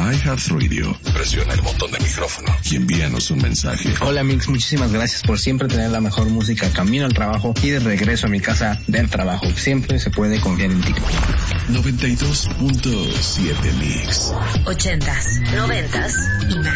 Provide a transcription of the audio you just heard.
a iHeartRadio, presiona el botón de micrófono y envíanos un mensaje. Hola Mix, muchísimas gracias por siempre tener la mejor música camino al trabajo y de regreso a mi casa del trabajo. Siempre se puede confiar en ti. 92.7 Mix. 80s, 90s y más.